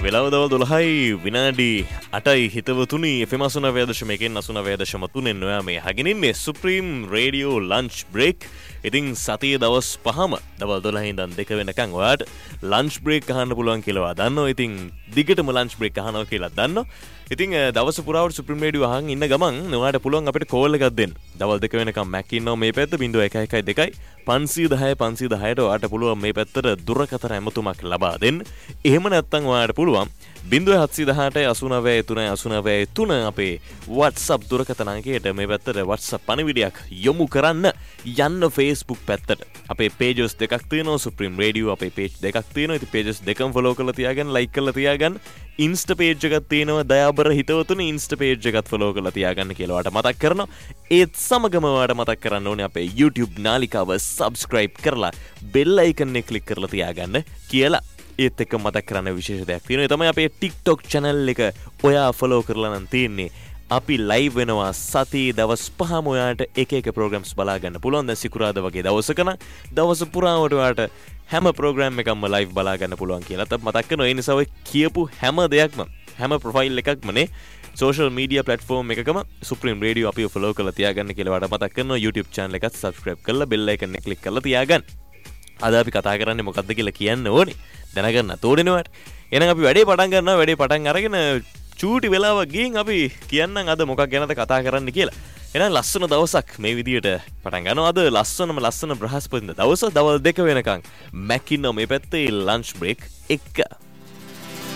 වෙලාව දවල් 12යි විනාඩි 8යි හිතවතුනි FM 89.1 89.3 නොයා මේ හගෙන ඉන්නේ සුප්‍රීම් රේඩියෝ ලන්ච් බ්‍රේක්. ඉතින් සතියේ දවස් 5ම දවල් 12 ඉඳන් 2 වෙනකන් ඔයාලට ලන්ච් බ්‍රේක් අහන්න පුළුවන් කියලා දන්නවා. ඉතින් දිගටම ලන්ච් බ්‍රේක් අහනවා කියලා දන්නවා. ඉතින් දවස පුරාවට සුප්‍රීම් රේඩියෝ අහන් ඉන්න ගමන් ඔයාලට පුළුවන් අපිට කෝල් එකක් දෙන්න. දවල් 2 වෙනකන් මැක් ඉන්නවා මේ පැත්ත 0112 510 510ට ඔයාලට පුළුවන් මේ පැත්තට දුරකථන ඇමතුමක් ලබා දෙන්න. එහෙම නැත්නම් ඔයාලට පුළුවන් 0718 89 89 අපේ WhatsApp දුරකථන අංකයට මේ පැත්තට WhatsApp පණිවිඩයක් යොමු කරන්න යන්න Facebook පැත්තට. අපේ pages දෙකක් තියෙනවා Supreme Radio අපේ page දෙකක් තියෙනවා. ඉතින් pages දෙකම follow කරලා තියාගන්න, like කරලා තියාගන්න. Insta page එකක් තියෙනවා දයාබර හිතවතුනි Insta page එකත් follow කරලා තියාගන්න කියලා ඔයාලට මතක් කරනවා. ඒත් සමගම ඔයාලට මතක් කරන්න ඕනේ අපේ YouTube නාලිකාව subscribe කරලා bell icon එක click කරලා තියාගන්න කියලා. ඒත් එක්ක මතක් කරන්න විශේෂ දෙයක් තියෙනවා. ඒ තමයි අපේ TikTok channel එක ඔයා follow කරලා නම් තියෙන්නේ. අපි live වෙනවා සතියේ දවස් 5ම ඔයාලට එක එක programs බලා ගන්න පුළුවන්. දැන් සිකුරාදා වගේ දවසක නම් දවස පුරාවට ඔයාලට හැම program එකක්ම live බලා ගන්න පුළුවන් කියලා තත් මතක් කරනවා. ඒ නිසා ඔය කියපු හැම දෙයක්ම හැම profile එකක්ම නේ social media platform එකකම Supreme Radio අපිව follow කරලා තියාගන්න කියලා ඔයාලට මතක් කරනවා. YouTube channel එකත් subscribe කරලා bell icon එක click කරලා තියාගන්න. අද අපි කතා කරන්නේ මොකක්ද කියලා කියන්න ඕනේ. දැනගන්න තෝරෙනවට. එහෙනම් අපි වැඩේ පටන් ගන්නවා. වැඩේ පටන් අරගෙන චූටි වෙලාවක් ගිහින් අපි කියන්නම් අද මොකක් ගැනද කතා කරන්න කියලා. එහෙනම් ලස්සන දවසක් මේ විදියට පටන් ගන්නවා. අද ලස්සන බ්‍රහස්පතින්දා දවස දවල් 2 වෙනකන් මැකින්න මේ පැත්තේ ලන්ච් බ්‍රේක් එක